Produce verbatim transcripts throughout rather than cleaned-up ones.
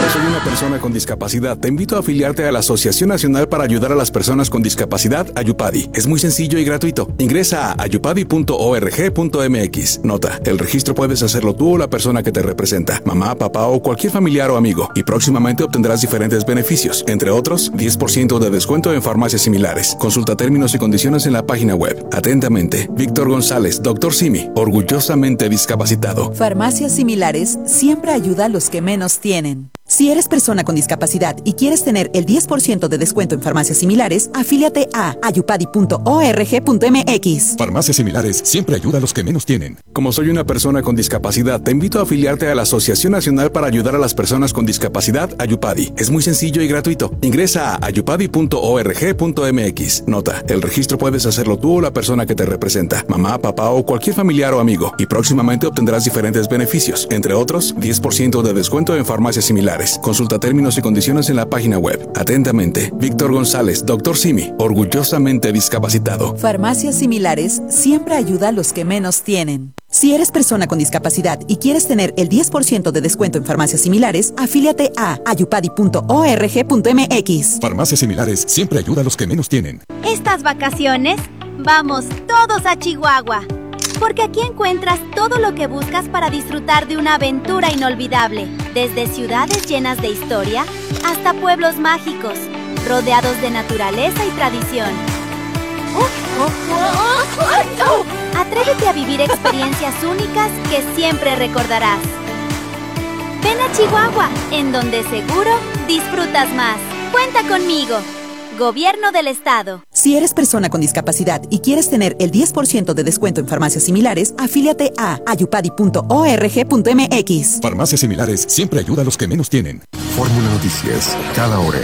Como soy una persona con discapacidad, te invito a afiliarte a la Asociación Nacional para Ayudar a las Personas con Discapacidad, Ayupadi. Es muy sencillo y gratuito. Ingresa a ayupadi punto org punto mx. Nota, el registro puedes hacerlo tú o la persona que te representa, mamá, papá o cualquier familiar o amigo, y próximamente obtendrás diferentes beneficios, entre otros, diez por ciento de descuento en farmacias similares. Consulta términos y condiciones en la página web. Atentamente, Víctor González, doctor Simi, orgullosamente discapacitado. Farmacias Similares siempre ayuda a los que menos tienen. Si eres persona con discapacidad y quieres tener el diez por ciento de descuento en farmacias similares, afíliate a ayupadi punto org punto mx. Farmacias Similares siempre ayuda a los que menos tienen. Como soy una persona con discapacidad, te invito a afiliarte a la Asociación Nacional para Ayudar a las Personas con Discapacidad, Ayupadi. Es muy sencillo y gratuito. Ingresa a ayupadi punto org punto mx. Nota, el registro puedes hacerlo tú o la persona que te representa, mamá, papá o cualquier familiar o amigo, y próximamente obtendrás diferentes beneficios, entre otros, diez por ciento de descuento en farmacias similares. Consulta términos y condiciones en la página web. Atentamente, Víctor González, doctor Simi, orgullosamente discapacitado. Farmacias Similares siempre ayuda a los que menos tienen. Si eres persona con discapacidad y quieres tener el diez por ciento de descuento en farmacias similares, afíliate a ayupadi punto org punto mx. Farmacias Similares siempre ayuda a los que menos tienen. Estas vacaciones, vamos todos a Chihuahua, porque aquí encuentras todo lo que buscas para disfrutar de una aventura inolvidable, desde ciudades llenas de historia hasta pueblos mágicos, rodeados de naturaleza y tradición. Atrévete a vivir experiencias únicas que siempre recordarás. Ven a Chihuahua, en donde seguro disfrutas más. Cuenta conmigo. Gobierno del Estado. Si eres persona con discapacidad y quieres tener el diez por ciento de descuento en farmacias similares, afíliate a ayupadi punto org punto mx. Farmacias Similares siempre ayuda a los que menos tienen. Fórmula Noticias, cada hora.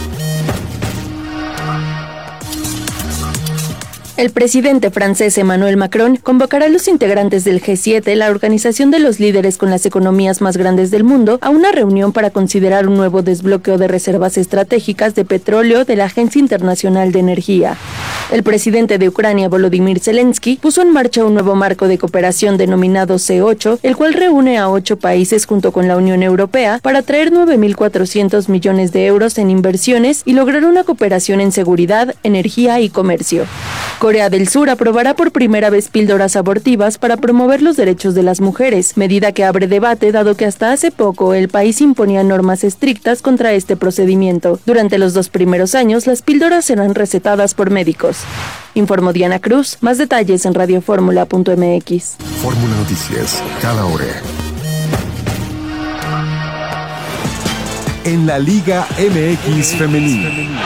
El presidente francés Emmanuel Macron convocará a los integrantes del G siete, la organización de los líderes con las economías más grandes del mundo, a una reunión para considerar un nuevo desbloqueo de reservas estratégicas de petróleo de la Agencia Internacional de Energía. El presidente de Ucrania, Volodymyr Zelensky, puso en marcha un nuevo marco de cooperación denominado C ocho, el cual reúne a ocho países junto con la Unión Europea para atraer nueve mil cuatrocientos millones de euros en inversiones y lograr una cooperación en seguridad, energía y comercio. Corea del Sur aprobará por primera vez píldoras abortivas para promover los derechos de las mujeres, medida que abre debate dado que hasta hace poco el país imponía normas estrictas contra este procedimiento. Durante los dos primeros años, las píldoras serán recetadas por médicos. Informó Diana Cruz. Más detalles en radioformula punto mx. Fórmula Noticias, cada hora. En la Liga M X Femenil.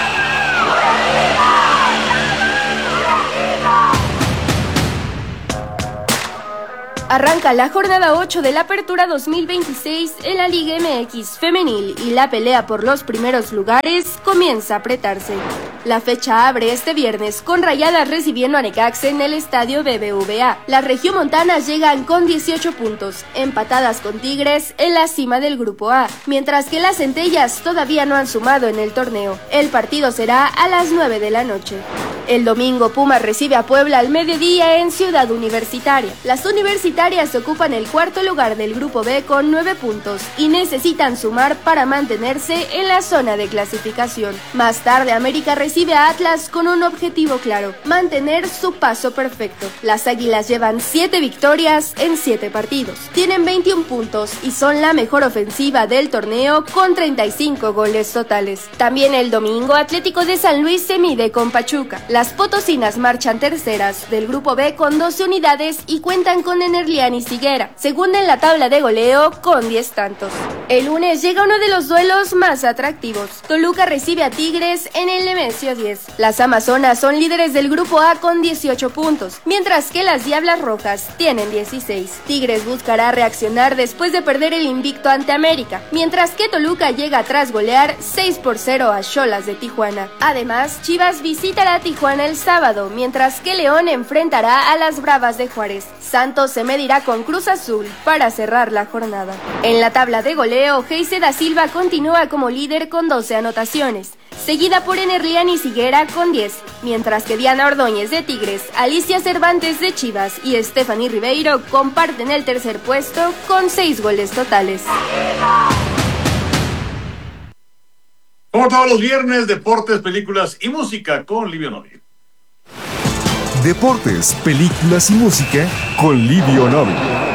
Arranca la jornada ocho de la Apertura dos mil veintiséis en la Liga M X Femenil y la pelea por los primeros lugares comienza a apretarse. La fecha abre este viernes con Rayadas recibiendo a Necaxa en el estadio B B V A. Las regiomontanas llegan con dieciocho puntos, empatadas con Tigres en la cima del Grupo A, mientras que las Centellas todavía no han sumado en el torneo. El partido será a las nueve de la noche. El domingo Pumas recibe a Puebla al mediodía en Ciudad Universitaria. Las universitarias ocupan el cuarto lugar del Grupo B con nueve puntos y necesitan sumar para mantenerse en la zona de clasificación. Más tarde América recibe a Atlas con un objetivo claro: mantener su paso perfecto. Las Águilas llevan siete victorias en siete partidos. Tienen veintiún puntos y son la mejor ofensiva del torneo con treinta y cinco goles totales. También el domingo Atlético de San Luis se mide con Pachuca. Las potosinas marchan terceras del Grupo B con doce unidades y cuentan con Enerliani Higuera, segunda en la tabla de goleo con diez tantos. El lunes llega uno de los duelos más atractivos. Toluca recibe a Tigres en el Nemesio diez. Las Amazonas son líderes del Grupo A con dieciocho puntos, mientras que las Diablas Rojas tienen dieciséis. Tigres buscará reaccionar después de perder el invicto ante América, mientras que Toluca llega tras golear seis por cero a Xolas de Tijuana. Además, Chivas visitará a Tijuana el sábado, mientras que León enfrentará a las Bravas de Juárez. Santos se medirá con Cruz Azul para cerrar la jornada. En la tabla de goleo, Geise da Silva continúa como líder con doce anotaciones, seguida por Enerliani Higuera con diez, mientras que Diana Ordóñez de Tigres, Alicia Cervantes de Chivas y Stephanie Ribeiro comparten el tercer puesto con seis goles totales. Como todos los viernes, deportes, películas y música con Livio Novi. Deportes, películas y música con Livio Novi.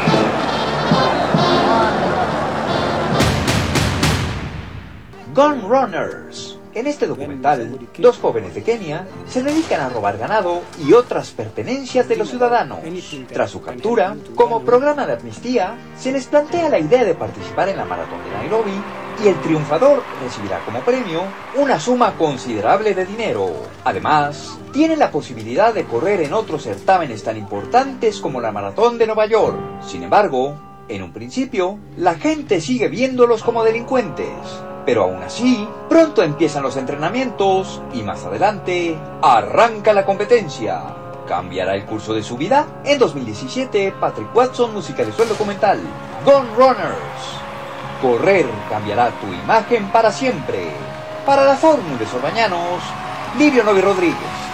Gun Runners. En este documental, dos jóvenes de Kenia se dedican a robar ganado y otras pertenencias de los ciudadanos. Tras su captura, como programa de amnistía, se les plantea la idea de participar en la maratón de Nairobi y el triunfador recibirá como premio una suma considerable de dinero. Además, tienen la posibilidad de correr en otros certámenes tan importantes como la maratón de Nueva York. Sin embargo, en un principio, la gente sigue viéndolos como delincuentes. Pero aún así, pronto empiezan los entrenamientos y más adelante arranca la competencia. ¿Cambiará el curso de su vida? En dos mil diecisiete, Patrick Watson musicalizó el documental Gun Runners. Correr cambiará tu imagen para siempre. Para la Fórmula de Sorbañanos, Livio Novi Rodríguez.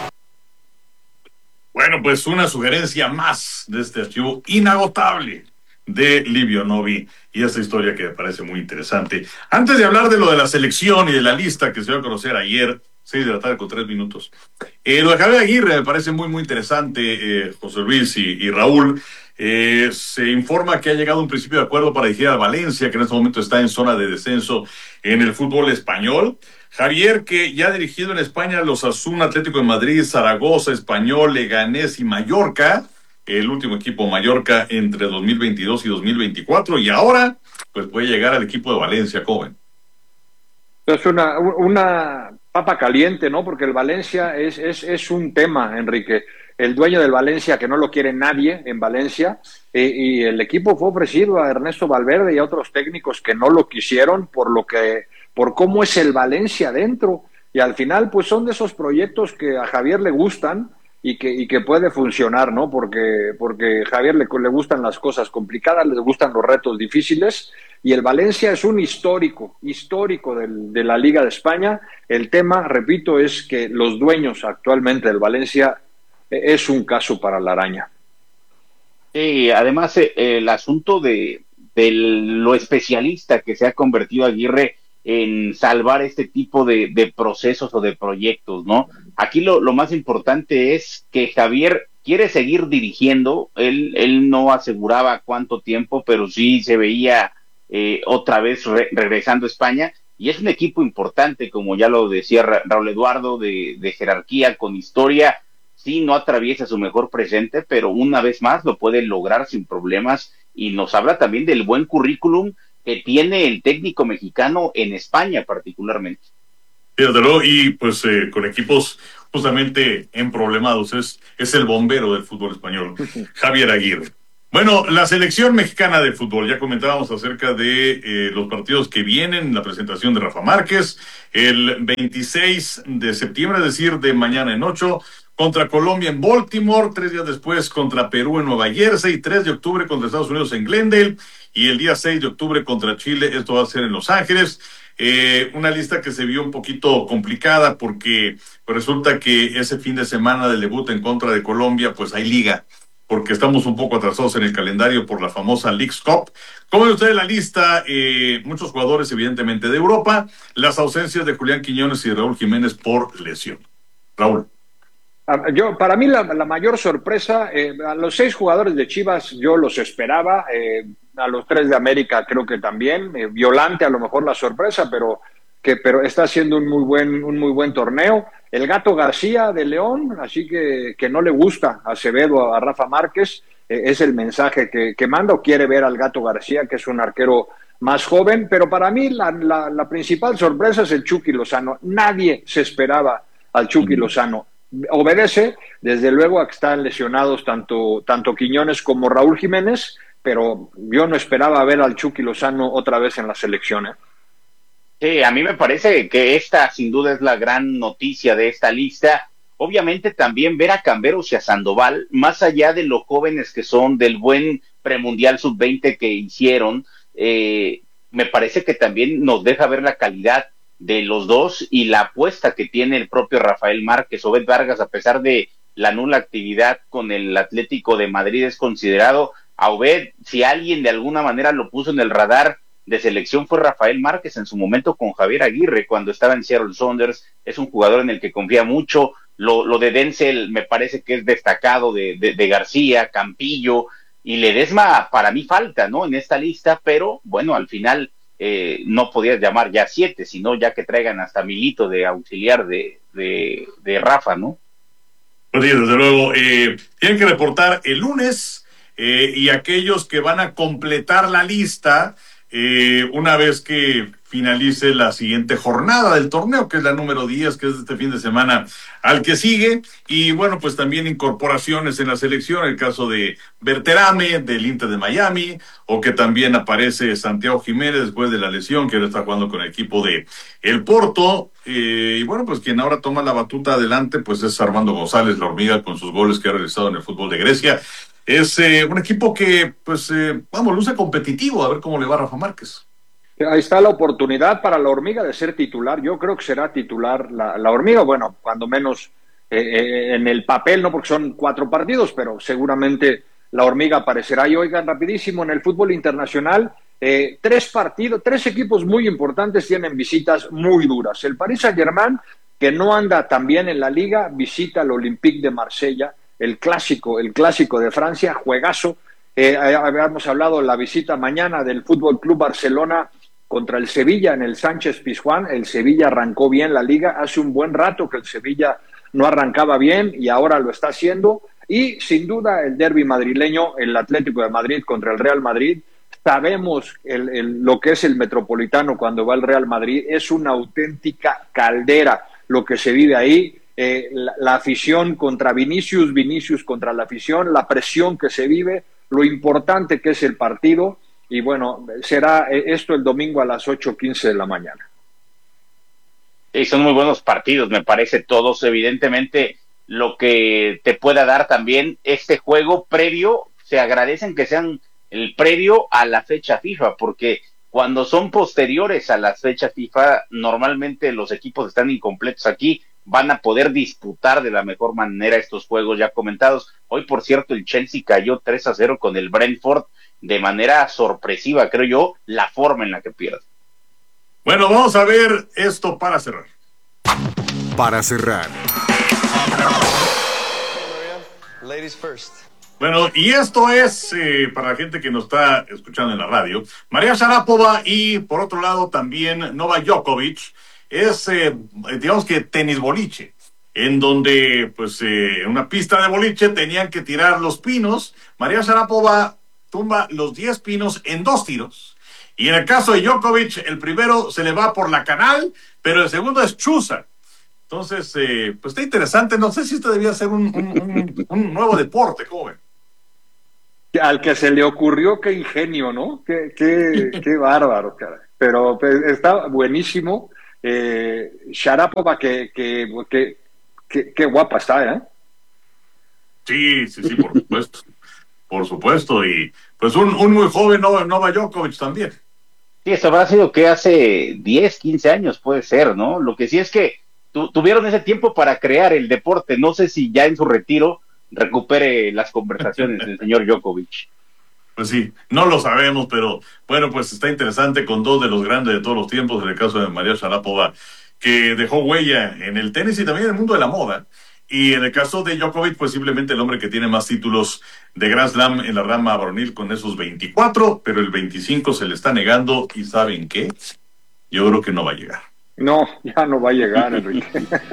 Bueno, pues una sugerencia más de este archivo inagotable de Livio Novi y esta historia que me parece muy interesante. Antes de hablar de lo de la selección y de la lista que se dio a conocer ayer, seis de la tarde con tres minutos, eh, lo de Javier Aguirre me parece muy muy interesante, eh, José Luis y, y Raúl. Eh, se informa que ha llegado un principio de acuerdo para dirigir a Valencia, que en este momento está en zona de descenso en el fútbol español. Javier, que ya ha dirigido en España los Osasuna, Atlético de Madrid, Zaragoza, Español, Leganés y Mallorca, el último equipo Mallorca entre dos mil veintidós y dos mil veinticuatro, y ahora pues puede llegar al equipo de Valencia, joven. Es una, una papa caliente, ¿no? Porque el Valencia es, es, es un tema, Enrique. El dueño del Valencia, que no lo quiere nadie en Valencia, eh, y el equipo fue ofrecido a Ernesto Valverde y a otros técnicos que no lo quisieron por lo que, por cómo es el Valencia dentro. Y al final, pues son de esos proyectos que a Javier le gustan, y que, y que puede funcionar, ¿no? Porque, porque a Javier le, le gustan las cosas complicadas, le gustan los retos difíciles, y el Valencia es un histórico, histórico del, de la Liga de España. El tema, repito, es que los dueños actualmente del Valencia eh, es un caso para la araña. Sí, además eh, el asunto de, de lo especialista que se ha convertido Aguirre en salvar este tipo de, de procesos o de proyectos, ¿no? Aquí lo, lo más importante es que Javier quiere seguir dirigiendo. Él, él no aseguraba cuánto tiempo, pero sí se veía eh, otra vez re, regresando a España, y es un equipo importante, como ya lo decía Ra- Raúl Eduardo, de, de jerarquía, con historia. Sí, no atraviesa su mejor presente, pero una vez más lo puede lograr sin problemas, y nos habla también del buen currículum que tiene el técnico mexicano en España particularmente. Desde luego, y pues eh, con equipos justamente emproblemados, es, es el bombero del fútbol español, Javier Aguirre. Bueno, la selección mexicana de fútbol, ya comentábamos acerca de eh, los partidos que vienen, la presentación de Rafa Márquez, el veintiséis de septiembre, es decir, de mañana en ocho, contra Colombia en Baltimore, tres días después contra Perú en Nueva Jersey, tres de octubre contra Estados Unidos en Glendale, y el día seis de octubre contra Chile, esto va a ser en Los Ángeles. Eh, una lista que se vio un poquito complicada porque pues, resulta que ese fin de semana del debut en contra de Colombia, pues hay liga, porque estamos un poco atrasados en el calendario por la famosa Leagues Cup. ¿Cómo ve usted la lista? Eh, muchos jugadores evidentemente de Europa, las ausencias de Julián Quiñones y de Raúl Jiménez por lesión. Raúl. Yo, para mí la, la mayor sorpresa, eh, a los seis jugadores de Chivas yo los esperaba, eh, a los tres de América creo que también, eh, Violante a lo mejor la sorpresa, pero que pero está haciendo un muy buen un muy buen torneo. El Gato García de León, así que, que no le gusta a Acevedo, a Rafa Márquez, eh, es el mensaje que, que manda, o quiere ver al Gato García, que es un arquero más joven, pero para mí la, la, la principal sorpresa es el Chucky Lozano. Nadie se esperaba al Chucky Lozano. Obedece, desde luego, a que están lesionados tanto, tanto Quiñones como Raúl Jiménez, pero yo no esperaba ver al Chucky Lozano otra vez en la selección. ¿eh? Sí, a mí me parece que esta sin duda es la gran noticia de esta lista. Obviamente también ver a Camberos y a Sandoval, más allá de lo jóvenes que son, del buen premundial sub veinte que hicieron, eh, me parece que también nos deja ver la calidad de los dos y la apuesta que tiene el propio Rafael Márquez. Obed Vargas, a pesar de la nula actividad con el Atlético de Madrid, es considerado a Obed, si alguien de alguna manera lo puso en el radar de selección fue Rafael Márquez en su momento con Javier Aguirre cuando estaba en Seattle Sounders. Es un jugador en el que confía mucho. Lo, lo de Denzel me parece que es destacado, de, de, de García, Campillo, y Ledesma para mí falta, ¿no? En esta lista, pero bueno, al final eh, no podías llamar ya siete, sino ya que traigan hasta Milito de auxiliar de, de, de Rafa, ¿no? Pues sí, desde luego, eh, tienen que reportar el lunes, eh, y aquellos que van a completar la lista, eh, una vez que finalice la siguiente jornada del torneo, que es la número diez, que es este fin de semana al que sigue, y bueno, pues también incorporaciones en la selección, el caso de Berterame, del Inter de Miami, o que también aparece Santiago Jiménez después de la lesión, que ahora está jugando con el equipo de el Porto, eh, y bueno, pues quien ahora toma la batuta adelante, pues es Armando González, la hormiga, con sus goles que ha realizado en el fútbol de Grecia. Es eh, un equipo que, pues, eh, vamos, luce competitivo, a ver cómo le va a Rafa Márquez. Ahí está la oportunidad para la hormiga de ser titular. Yo creo que será titular la, la hormiga, bueno, cuando menos eh, eh, en el papel, no porque son cuatro partidos, pero seguramente la hormiga aparecerá. Y oigan, rapidísimo, en el fútbol internacional, eh, tres partidos, tres equipos muy importantes tienen visitas muy duras. El Paris Saint-Germain, que no anda tan bien en la liga, visita al Olympique de Marsella, el clásico, el clásico de Francia, juegazo. Eh, habíamos hablado de la visita mañana del Fútbol Club Barcelona contra el Sevilla en el Sánchez Pizjuán. El Sevilla arrancó bien la liga, hace un buen rato que el Sevilla no arrancaba bien y ahora lo está haciendo. Y sin duda el derbi madrileño, el Atlético de Madrid contra el Real Madrid. Sabemos el, el, lo que es el Metropolitano cuando va el Real Madrid, es una auténtica caldera lo que se vive ahí. Eh, la, la afición contra Vinicius, Vinicius contra la afición, la presión que se vive, lo importante que es el partido, y bueno, será esto el domingo a las ocho quince de la mañana. Sí, son muy buenos partidos, me parece, todos. Evidentemente, lo que te pueda dar también este juego previo, se agradecen que sean el previo a la fecha FIFA, porque cuando son posteriores a las fechas FIFA, normalmente los equipos están incompletos aquí, van a poder disputar de la mejor manera estos juegos ya comentados. Hoy, por cierto, el Chelsea cayó tres a cero con el Brentford de manera sorpresiva, creo yo, la forma en la que pierde. Bueno, vamos a ver esto para cerrar. Para cerrar. Ladies first. Bueno, y esto es eh, para la gente que nos está escuchando en la radio. María Sharapova y, por otro lado, también Novak Djokovic. Es, eh, digamos que tenis boliche, en donde, pues, eh, en una pista de boliche tenían que tirar los pinos. María Sharapova tumba los diez pinos en dos tiros. Y en el caso de Djokovic, el primero se le va por la canal, pero el segundo es chuza. Entonces, eh, pues está interesante. No sé si esto debía ser un, un, un, un nuevo deporte, ¿cómo ven? Al que se le ocurrió, qué ingenio, ¿no? Qué, qué, qué bárbaro, cara. Pero pues, está buenísimo. Eh, Sharapova, que, que, que, que, que guapa está, ¿eh? Sí, sí, sí, por supuesto. Por supuesto. Y pues un, un muy joven Novak Djokovic también. Sí, eso habrá sido que hace diez, quince años puede ser, ¿no? Lo que sí es que tu, tuvieron ese tiempo para crear el deporte. No sé si ya en su retiro recupere las conversaciones del señor Djokovic. Pues sí, no lo sabemos, pero bueno, pues está interesante con dos de los grandes de todos los tiempos, en el caso de María Sharapova, que dejó huella en el tenis y también en el mundo de la moda. Y en el caso de Djokovic, pues simplemente el hombre que tiene más títulos de Grand Slam en la rama varonil con esos veinticuatro, pero el veinticinco se le está negando, y ¿saben qué? Yo creo que no va a llegar. No, ya no va a llegar, Enrique.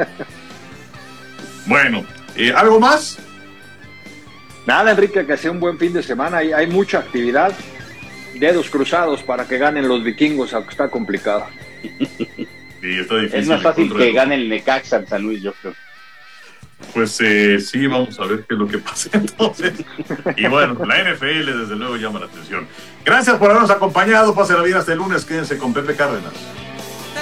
Bueno, eh, ¿algo más? Nada, Enrique, que sea un buen fin de semana. Hay, hay mucha actividad. Dedos cruzados para que ganen los vikingos, aunque está complicado. Sí, está difícil. Es más fácil que gane el Necaxa en San Luis, yo creo. Pues eh, sí, vamos a ver qué es lo que pasa entonces. Y bueno, la N F L desde luego llama la atención. Gracias por habernos acompañado. Pase la vida hasta el lunes. Quédense con Pepe Cárdenas.